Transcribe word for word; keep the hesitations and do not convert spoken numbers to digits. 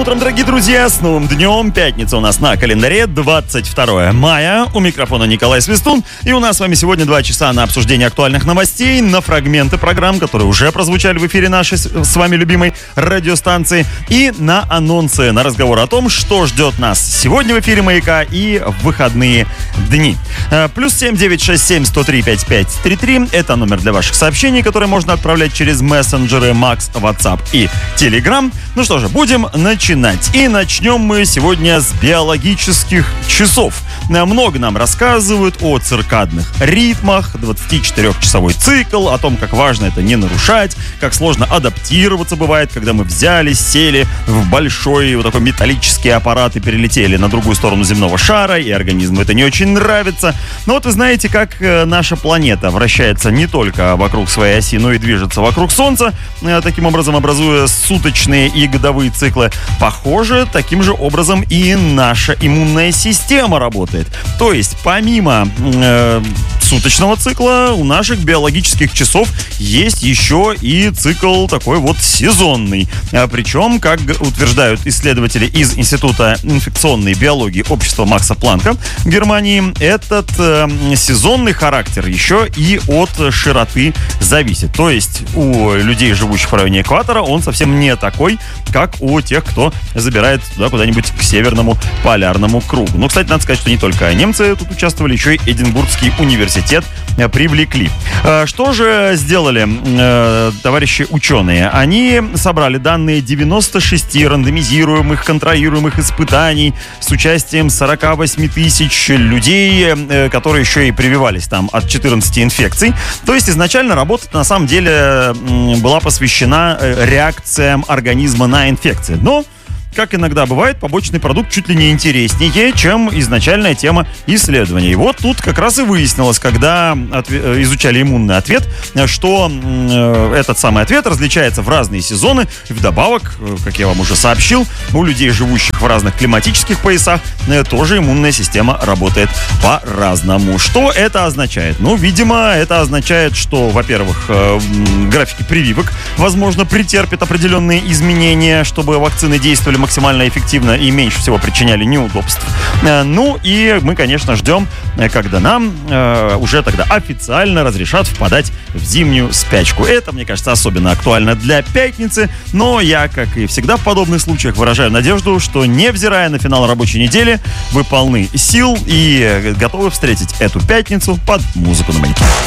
утром, дорогие друзья! С новым днем! Пятница у нас на календаре, двадцать второе мая. У микрофона Николай Свистун. И у нас с вами сегодня два часа на обсуждение актуальных новостей, на фрагменты программ, которые уже прозвучали в эфире нашей с вами любимой радиостанции, и на анонсы, на разговор о том, что ждет нас сегодня в эфире «Маяка» и в выходные дни. Плюс семь девять шесть семь сто три пятьдесят пять тридцать три. Это номер для ваших сообщений, которые можно отправлять через мессенджеры Макс, WhatsApp и Telegram. Ну что же, будем начинать. И начнем мы сегодня с биологических часов. Много нам рассказывают о циркадных ритмах, двадцатичетырёхчасовой цикл, о том, как важно это не нарушать, как сложно адаптироваться бывает, когда мы взяли, сели в большой вот такой металлический аппарат и перелетели на другую сторону земного шара, и организму это не очень нравится. Но вот вы знаете, как наша планета вращается не только вокруг своей оси, но и движется вокруг Солнца, таким образом образуя суточные и годовые циклы. Похоже, таким же образом и наша иммунная система работает. То есть, помимо э, суточного цикла, у наших биологических часов есть еще и цикл такой вот сезонный. А причем, как утверждают исследователи из Института инфекционной биологии общества Макса Планка в Германии, этот э, сезонный характер еще и от широты зависит. То есть, у людей, живущих в районе экватора, он совсем не такой, как у тех, кто забирает туда куда-нибудь к северному полярному кругу. Ну, кстати, надо сказать, что не только немцы тут участвовали, еще и Эдинбургский университет привлекли. Что же сделали э, товарищи ученые? Они собрали данные девяноста шести рандомизируемых, контролируемых испытаний с участием сорок восемь тысяч людей, э, которые еще и прививались там от четырнадцати инфекций. То есть изначально работа на самом деле э, была посвящена э, реакциям организма на инфекции. Но, как иногда бывает, побочный продукт чуть ли не интереснее, чем изначальная тема исследования. И вот тут как раз и выяснилось, когда отве- изучали иммунный ответ, что э, этот самый ответ различается в разные сезоны. И вдобавок, э, как я вам уже сообщил, у людей, живущих в разных климатических поясах, э, тоже иммунная система работает по-разному. Что это означает? Ну, видимо, это означает, что, во-первых, э, графики прививок, возможно, претерпят определенные изменения, чтобы вакцины действовали максимально эффективно и меньше всего причиняли неудобств. Ну и мы, конечно, ждем, когда нам э, уже тогда официально разрешат впадать в зимнюю спячку. Это, мне кажется, особенно актуально для пятницы, но я, как и всегда в подобных случаях, выражаю надежду, что, невзирая на финал рабочей недели, вы полны сил и готовы встретить эту пятницу под музыку на Маяке.